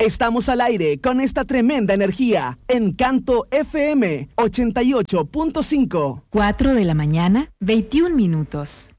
Estamos al aire con esta tremenda energía. Encanto FM 88.5. 4 de la mañana, 21 minutos.